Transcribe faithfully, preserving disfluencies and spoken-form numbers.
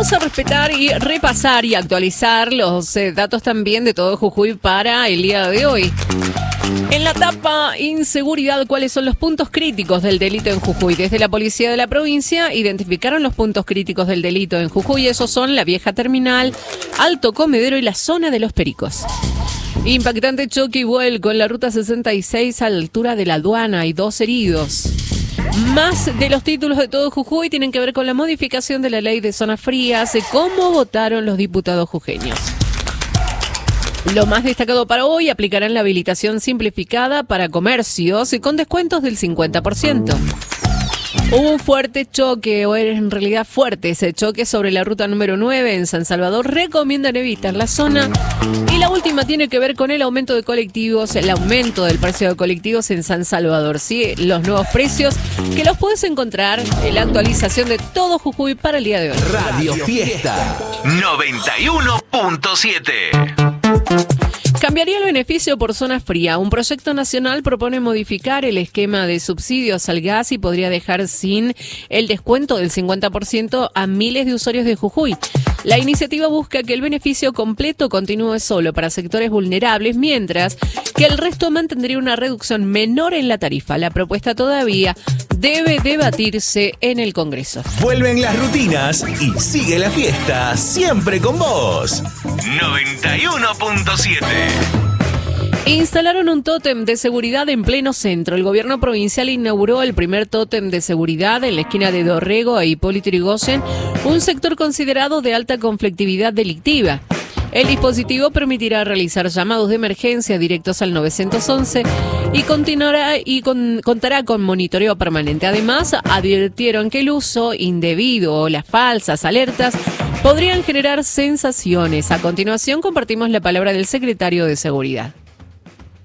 Vamos a respetar y repasar y actualizar los eh, datos también de todo Jujuy para el día de hoy. En la etapa inseguridad, ¿cuáles son los puntos críticos del delito en Jujuy? Desde la policía de la provincia identificaron los puntos críticos del delito en Jujuy. Esos son la vieja terminal, Alto Comedero y la zona de los Pericos. Impactante choque y vuelco en la ruta sesenta y seis a la altura de la aduana. Hay dos heridos. Más de los títulos de todo Jujuy tienen que ver con la modificación de la ley de zonas frías y cómo votaron los diputados jujeños. Lo más destacado para hoy, aplicarán la habilitación simplificada para comercios y con descuentos del cincuenta por ciento. Hubo un fuerte choque, o en realidad fuerte ese choque sobre la ruta número nueve en San Salvador. Recomiendan evitar la zona. Y la última tiene que ver con el aumento de colectivos, el aumento del precio de colectivos en San Salvador. Sí, los nuevos precios que los puedes encontrar en la actualización de todo Jujuy para el día de hoy. Radio Fiesta noventa y uno punto siete. Cambiaría el beneficio por zona fría. Un proyecto nacional propone modificar el esquema de subsidios al gas y podría dejar sin el descuento del cincuenta por ciento a miles de usuarios de Jujuy. La iniciativa busca que el beneficio completo continúe solo para sectores vulnerables, mientras que el resto mantendría una reducción menor en la tarifa. La propuesta todavía debe debatirse en el Congreso. Vuelven las rutinas y sigue la fiesta, siempre con vos. noventa y uno punto siete. Instalaron un tótem de seguridad en pleno centro. El gobierno provincial inauguró el primer tótem de seguridad en la esquina de Dorrego e Hipólito Yrigoyen, un sector considerado de alta conflictividad delictiva. El dispositivo permitirá realizar llamados de emergencia directos al nueve once y continuará y con, contará con monitoreo permanente. Además, advirtieron que el uso indebido o las falsas alertas podrían generar sensaciones. A continuación, compartimos la palabra del secretario de Seguridad.